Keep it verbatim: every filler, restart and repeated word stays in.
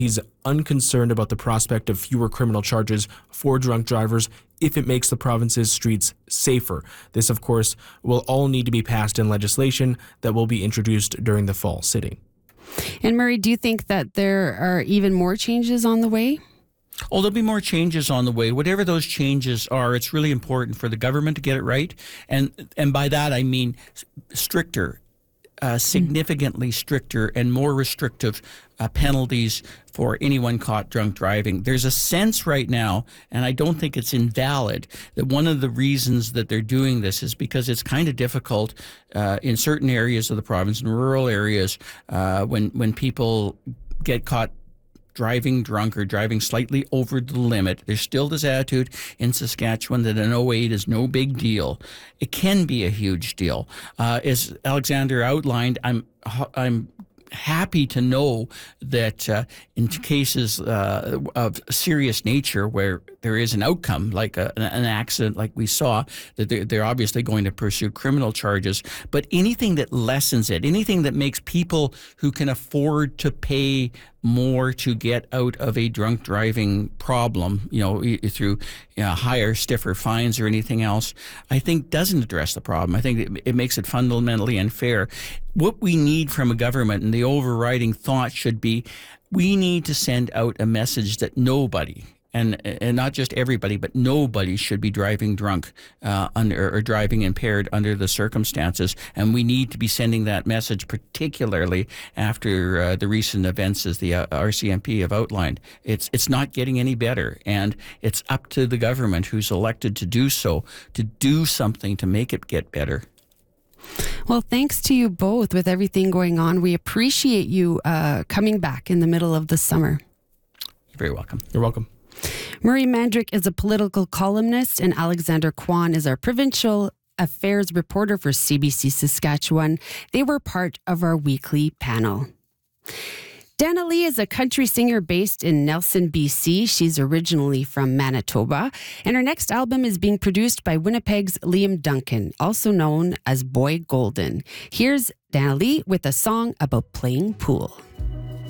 He's unconcerned about the prospect of fewer criminal charges for drunk drivers if it makes the province's streets safer. This, of course, will all need to be passed in legislation that will be introduced during the fall sitting. And Murray, do you think that there are even more changes on the way? Oh, there'll be more changes on the way. Whatever those changes are, it's really important for the government to get it right. And and by that, I mean stricter, uh, significantly stricter and more restrictive uh, penalties for anyone caught drunk driving. There's a sense right now, and I don't think it's invalid, that one of the reasons that they're doing this is because it's kind of difficult uh, in certain areas of the province, in rural areas, uh, when when people get caught driving drunk or driving slightly over the limit. There's still this attitude in Saskatchewan that an oh eight is no big deal. It can be a huge deal. Uh, as Alexander outlined, I'm I'm happy to know that uh, in cases uh, of serious nature where there is an outcome, like a, an accident like we saw, that they're, they're obviously going to pursue criminal charges. But anything that lessens it, anything that makes people who can afford to pay more to get out of a drunk driving problem, you know, through you know, higher, stiffer fines or anything else, I think doesn't address the problem. I think it, it makes it fundamentally unfair. What we need from a government, and the overriding thought should be, we need to send out a message that nobody, and and not just everybody, but nobody should be driving drunk uh, under or driving impaired under the circumstances. And we need to be sending that message, particularly after uh, the recent events as the uh, R C M P have outlined. It's it's not getting any better, and it's up to the government, who's elected to do so, to do something to make it get better. Well, thanks to you both with everything going on. We appreciate you uh, coming back in the middle of the summer. You're very welcome. You're welcome. Murray Mandryk is a political columnist, and Alexander Kwan is our provincial affairs reporter for C B C Saskatchewan. They were part of our weekly panel. Dana Lee is a country singer based in Nelson, B C. She's originally from Manitoba, and her next album is being produced by Winnipeg's Liam Duncan, also known as Boy Golden. Here's Dana Lee with a song about playing pool.